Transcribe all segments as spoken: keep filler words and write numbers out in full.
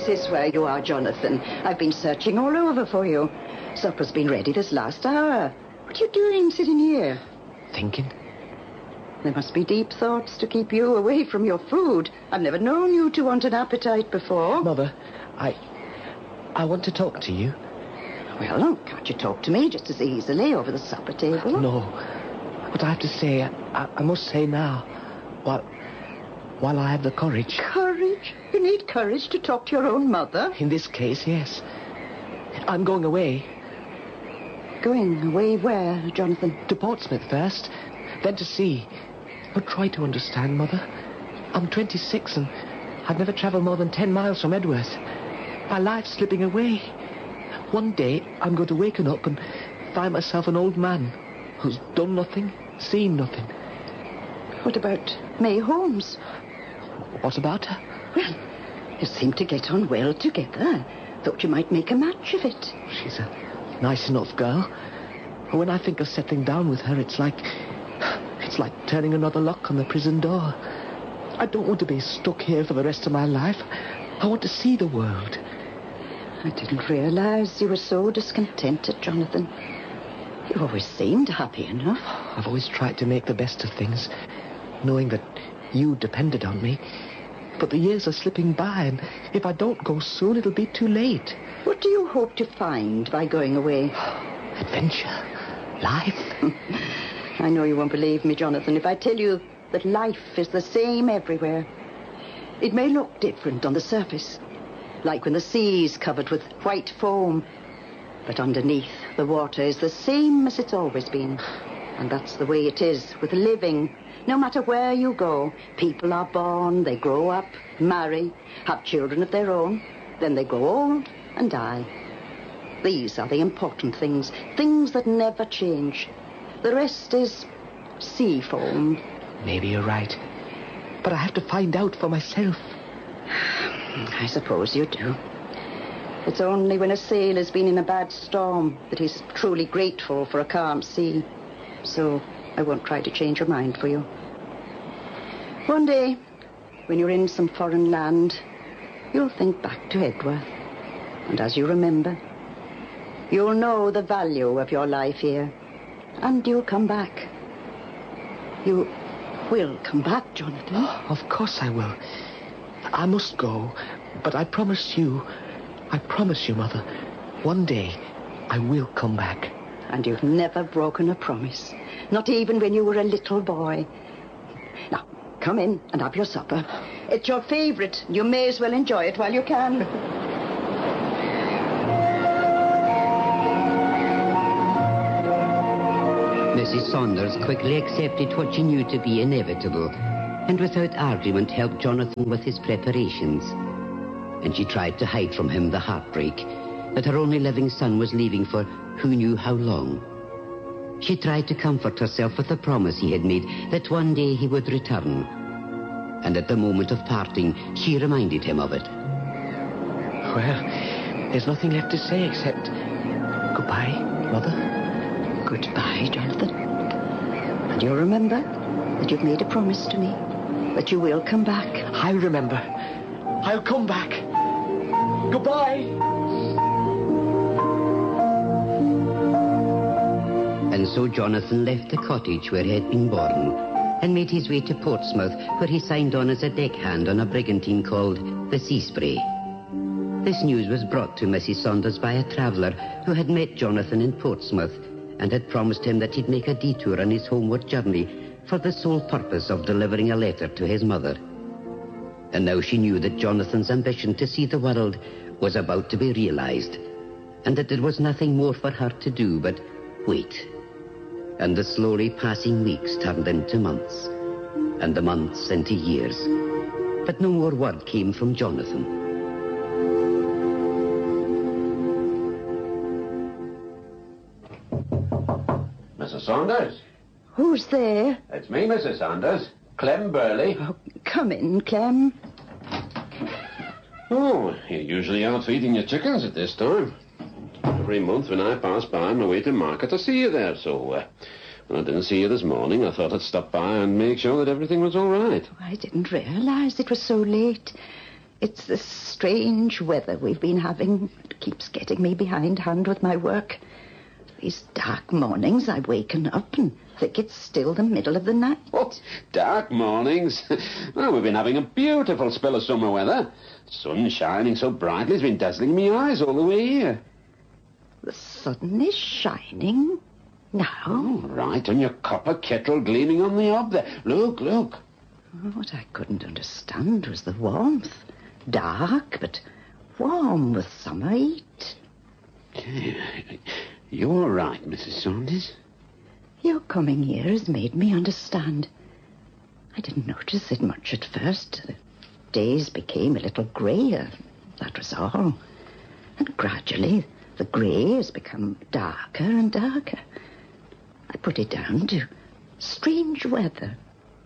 this is where you are, Jonathan. I've been searching all over for you. Supper's been ready this last hour. What are you doing sitting here? Thinking. There must be deep thoughts to keep you away from your food. I've never known you to want an appetite before. Mother, I... I want to talk to you. Well, can't you talk to me just as easily over the supper table? No. What I have to say, I, I must say now, while, while I have the courage. Courage? You need courage to talk to your own mother? In this case, yes. I'm going away. Going away where, Jonathan? To Portsmouth first, then to sea. But try to understand, Mother. I'm twenty-six and I've never travelled more than ten miles from Edworth. My life's slipping away. One day I'm going to waken up and find myself an old man who's done nothing, seen nothing. What about May Holmes? What about her? Well, you seem to get on well together. Thought you might make a match of it. She's a nice enough girl. But when I think of settling down with her, it's like... It's like turning another lock on the prison door. I don't want to be stuck here for the rest of my life. I want to see the world. I didn't realize you were so discontented, Jonathan. You always seemed happy enough. I've always tried to make the best of things, knowing that you depended on me. But the years are slipping by, and if I don't go soon, it'll be too late. What do you hope to find by going away? Adventure. Life. I know you won't believe me, Jonathan, if I tell you that life is the same everywhere. It may look different on the surface, like when the sea's covered with white foam. But underneath, the water is the same as it's always been. And that's the way it is with living. No matter where you go, people are born, they grow up, marry, have children of their own, then they grow old and die. These are the important things, things that never change. The rest is sea foam. Maybe you're right. But I have to find out for myself. I suppose you do. It's only when a sailor has been in a bad storm that he's truly grateful for a calm sea. So I won't try to change your mind for you. One day, when you're in some foreign land, you'll think back to Edworth. And as you remember, you'll know the value of your life here. And you'll come back. You will come back, Jonathan. Oh, of course I will. I must go, but I promise you, I promise you, Mother, one day I will come back. And you've never broken a promise, not even when you were a little boy. Now, come in and have your supper. It's your favourite. You may as well enjoy it while you can. Missus Saunders quickly accepted what she knew to be inevitable, and without argument helped Jonathan with his preparations. And she tried to hide from him the heartbreak that her only living son was leaving for who knew how long. She tried to comfort herself with the promise he had made that one day he would return. And at the moment of parting, she reminded him of it. Well, there's nothing left to say except goodbye, Mother. Goodbye, Jonathan. And you'll remember that you've made a promise to me, that you will come back. I'll remember. I'll come back. Goodbye. And so Jonathan left the cottage where he had been born and made his way to Portsmouth, where he signed on as a deckhand on a brigantine called the Seaspray. This news was brought to Missus Saunders by a traveller who had met Jonathan in Portsmouth and had promised him that he'd make a detour on his homeward journey for the sole purpose of delivering a letter to his mother. And now she knew that Jonathan's ambition to see the world was about to be realized, and that there was nothing more for her to do but wait. And the slowly passing weeks turned into months, and the months into years. But no more word came from Jonathan. Missus Saunders? Who's there? It's me, Missus Saunders. Clem Burley. Oh, come in, Clem. Oh, you're usually out feeding your chickens at this time. Every month when I pass by on my way to market, I see you there. So, uh, when I didn't see you this morning, I thought I'd stop by and make sure that everything was all right. Oh, I didn't realize it was so late. It's this strange weather we've been having. It keeps getting me behindhand with my work. These dark mornings I've waken up and think it's still the middle of the night. Oh, dark mornings. Well, we've been having a beautiful spell of summer weather. The sun shining so brightly has been dazzling me eyes all the way here. The sun is shining now. Oh, right, and your copper kettle gleaming on the hob there. Look, look. What I couldn't understand was the warmth. Dark, but warm with summer heat. You're right, Missus Saunders. Your coming here has made me understand. I didn't notice it much at first. The days became a little greyer, that was all. And gradually, the grey has become darker and darker. I put it down to strange weather.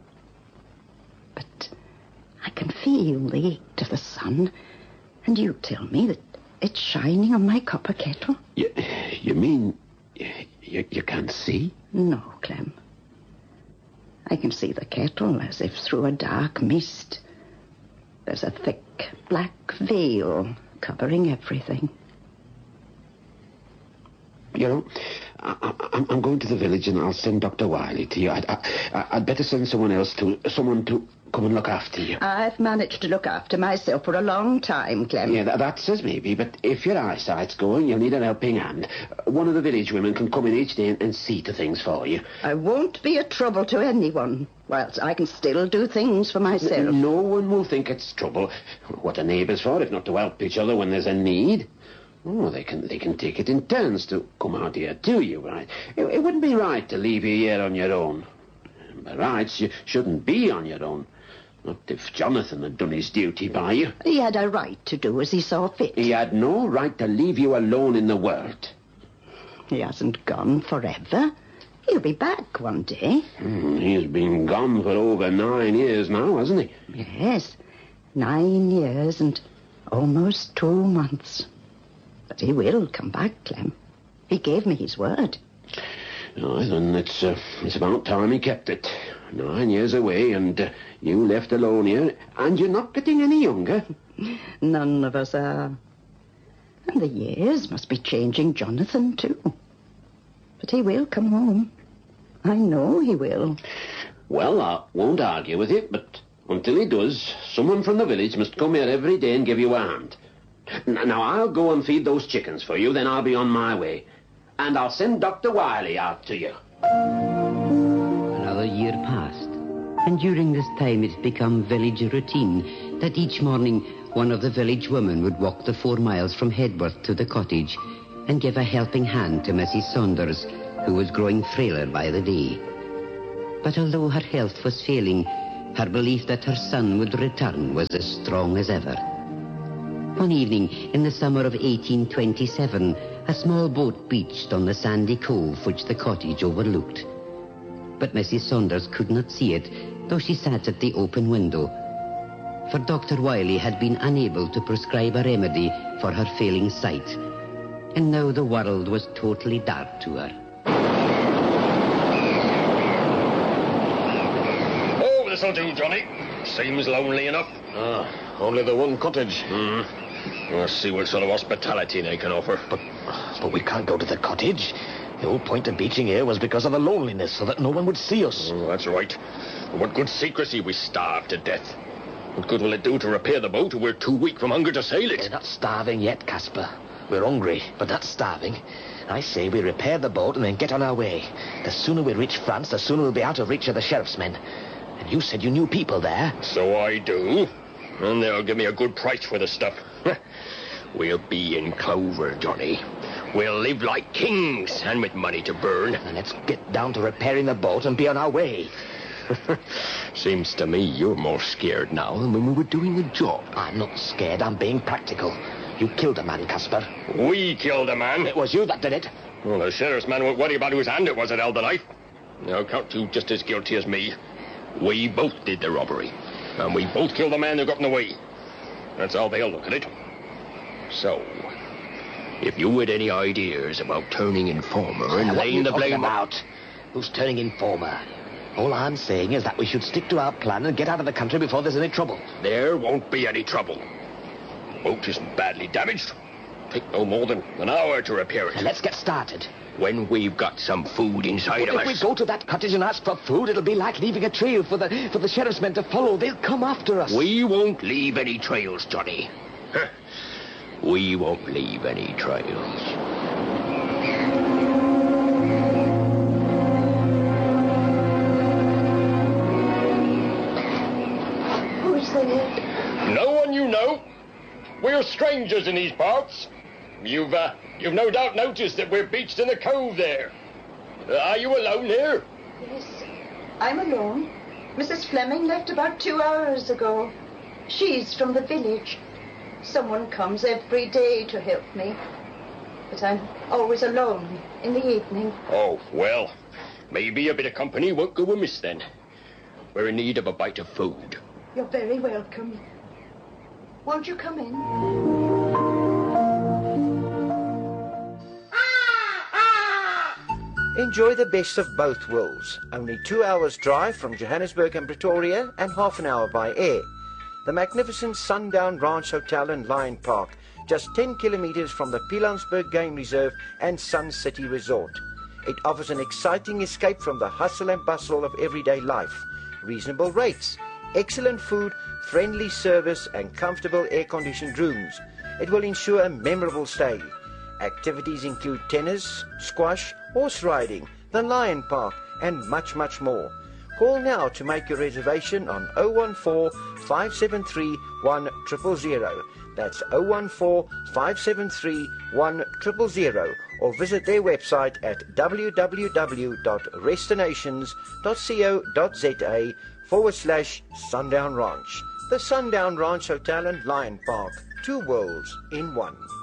But I can feel the heat of the sun, and you tell me that it's shining on my copper kettle. You, you mean you, you can't see? No, Clem. I can see the kettle as if through a dark mist. There's a thick black veil covering everything. You know, I, I, I'm going to the village and I'll send Doctor Wiley to you. I'd, I, I'd better send someone else to, someone to come and look after you. I've managed to look after myself for a long time, Clem. Yeah, that, that's as maybe, but if your eyesight's going, you'll need an helping hand. One of the village women can come in each day and, and see to things for you. I won't be a trouble to anyone, whilst I can still do things for myself. No one will think it's trouble. What are neighbours for, if not to help each other when there's a need? Oh, they can they can take it in turns to come out here to you, right? It, it wouldn't be right to leave you here on your own. By rights, you shouldn't be on your own. Not if Jonathan had done his duty by you. He had a right to do as he saw fit. He had no right to leave you alone in the world. He hasn't gone forever. He'll be back one day. Hmm, he's been gone for over nine years now, hasn't he? Yes, nine years and almost two months. But he will come back, Clem. He gave me his word. Oh, then it's, uh, it's about time he kept it. Nine years away, and uh, you left alone here, and you're not getting any younger. None of us are. And the years must be changing Jonathan, too. But he will come home. I know he will. Well, I won't argue with you, but until he does, someone from the village must come here every day and give you a hand. Now, I'll go and feed those chickens for you, then I'll be on my way. And I'll send Doctor Wiley out to you. Another year passed, and during this time it's become village routine that each morning one of the village women would walk the four miles from Headworth to the cottage and give a helping hand to Missus Saunders, who was growing frailer by the day. But although her health was failing, her belief that her son would return was as strong as ever. One evening in the summer of eighteen twenty-seven, a small boat beached on the sandy cove which the cottage overlooked. But Missus Saunders could not see it, though she sat at the open window. For Doctor Wiley had been unable to prescribe a remedy for her failing sight, and now the world was totally dark to her. Oh, this'll do, Johnny. Seems lonely enough. Ah, only the one cottage. Hmm. Let's see what sort of hospitality they can offer. But, but we can't go to the cottage. The whole point of beaching here was because of the loneliness, so that no one would see us. Oh, that's right. What good secrecy, we starved to death. What good will it do to repair the boat if we're too weak from hunger to sail it? We're not starving yet, Casper. We're hungry, but not starving. I say we repair the boat and then get on our way. The sooner we reach France, the sooner we'll be out of reach of the sheriff's men. And you said you knew people there. So I do. And they'll give me a good price for the stuff. We'll be in clover, Johnny. We'll live like kings, and with money to burn. And let's get down to repairing the boat and be on our way. Seems to me you're more scared now than when we were doing the job. I'm not scared, I'm being practical. You killed a man, Casper. We killed a man. It was you that did it. Well, the sheriff's man won't worry about whose hand it was that held the knife. I'll count you just as guilty as me. We both did the robbery. And we both killed the man who got in the way. That's how they'll look at it. So, if you had any ideas about turning informer and What are laying you the talking blame... about? Who's turning informer? All I'm saying is that we should stick to our plan and get out of the country before there's any trouble. There won't be any trouble. Boat isn't badly damaged. Take no more than an hour to repair it. And let's get started. When we've got some food inside But of if us. we go to that cottage and ask for food, it'll be like leaving a trail for the for the sheriff's men to follow. They'll come after us. We won't leave any trails, Johnny. We won't leave any trails. Who's there? No one you know. We're strangers in these parts. You've, uh, you've no doubt noticed that we're beached in the cove there. Uh, are you alone here? Yes, I'm alone. Missus Fleming left about two hours ago. She's from the village. Someone comes every day to help me. But I'm always alone in the evening. Oh, well, maybe a bit of company won't go amiss then. We're in need of a bite of food. You're very welcome. Won't you come in? Enjoy the best of both worlds. Only two hours drive from Johannesburg and Pretoria and half an hour by air. The magnificent Sundown Ranch Hotel and Lion Park, just ten kilometers from the Pilanesberg Game Reserve and Sun City Resort. It offers an exciting escape from the hustle and bustle of everyday life. Reasonable rates, excellent food, friendly service and comfortable air-conditioned rooms. It will ensure a memorable stay. Activities include tennis, squash, horse riding, the Lion Park, and much, much more. Call now to make your reservation on oh one four, five seven three, one zero zero zero. That's oh one four, five seven three, one zero zero zero. Or visit their website at w w w dot restinations dot co dot za forward slash Sundown Ranch. The Sundown Ranch Hotel and Lion Park. Two worlds in one.